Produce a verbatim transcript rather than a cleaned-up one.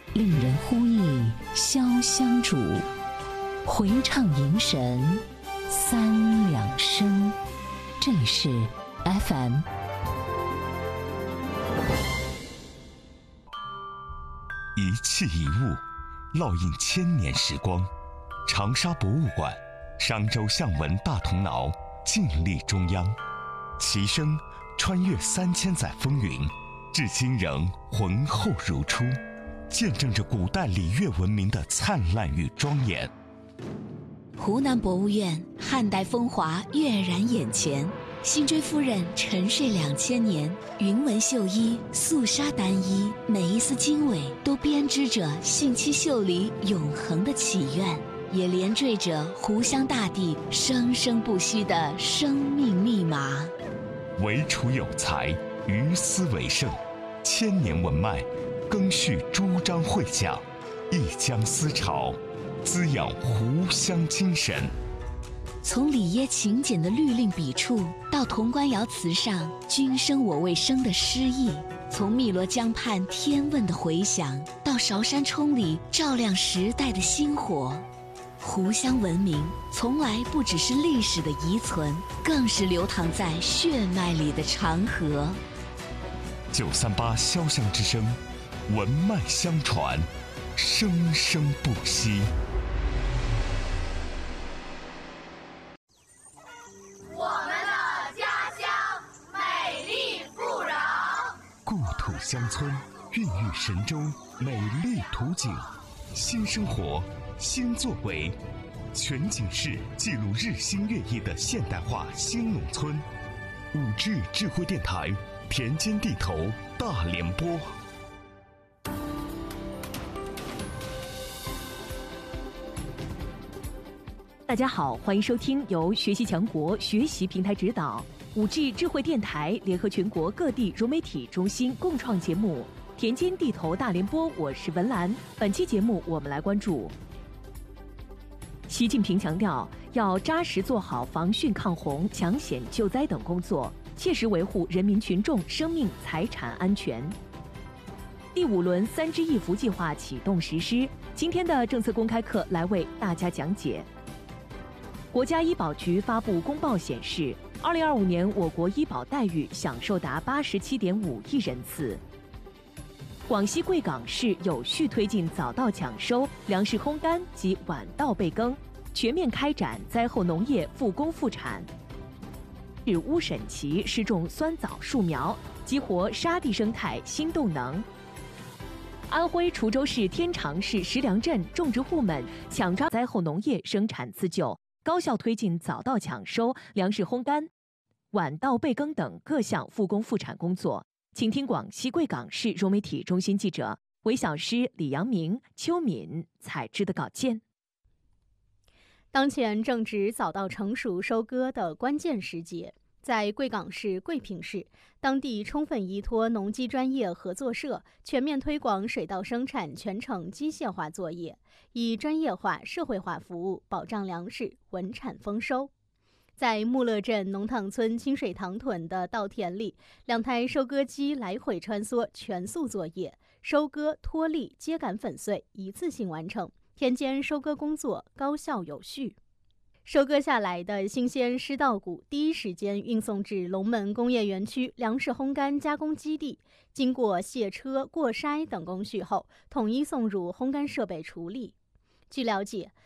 令人呼忆潇湘主，回唱迎神三两声。这里是 F M。 一器一物，烙印千年时光。长沙博物馆，商周象纹大铜脑静立中央，其声穿越三千载风云，至今仍浑厚如初，见证着古代礼乐文明的灿烂与庄严。 湖南博物院汉代风华跃然眼前，辛追夫人沉睡两千年，云纹绣衣，素纱单衣，每一丝经纬都编织着信七秀里永恒的祈愿，也连缀着湖湘大地生生不息的生命密码。 惟楚有才，于斯为盛，千年文脉更续诸章会讲，一江思潮，滋养湖湘精神。 从里耶勤俭的律令笔触，到潼关窑瓷上君生我未生的诗意；从汨罗江畔天问的回响，到韶山冲里照亮时代的星火。湖湘文明从来不只是历史的遗存，更是流淌在血脉里的长河。 九三八潇湘之声，文脉相传，生生不息。 我们的家乡美丽富饶， 故土乡村孕育神州美丽图景，新生活新作为，全景式记录日新月异的现代化新农村。五 G 智慧电台，田间地头大联播。 大家好，欢迎收听由学习强国学习平台指导，五 G 智慧电台联合全国各地融媒体中心共创节目《田间地头大联播》，我是文兰。本期节目我们来关注。习近平强调，要扎实做好防汛抗洪、抢险救灾等工作，切实维护人民群众生命财产安全。第五轮三支一扶计划启动实施，今天的政策公开课来为大家讲解。国家医保局发布公报显示，二零二五年我国医保待遇享受达八十七点五亿人次。广西贵港市有序推进早稻抢收、粮食烘干及晚稻备耕，全面开展灾后农业复工复产。市乌沈旗施种酸枣树苗，激活沙地生态新动能。安徽滁州市天长市石梁镇种植户们抢抓灾后农业生产自救，高效推进早稻抢收、粮食烘干、晚稻备耕等各项复工复产工作。请听广西贵港市融媒体中心记者韦小诗、李阳明、邱敏采制的稿件。 当前正值早稻成熟收割的关键时节，在贵港市贵平市，当地充分依托农机专业合作社，全面推广水稻生产全程机械化作业，以专业化、社会化服务保障粮食稳产丰收。在木勒镇农塘村清水塘屯的稻田里，两台收割机来回穿梭，全速作业，收割、脱粒、秸秆粉碎一次性完成，田间收割工作高效有序。收割下来的新鲜湿稻谷第一时间运送至龙门工业园区粮食烘干加工基地，经过卸车、过筛等工序后，统一送入烘干设备处理。据了解，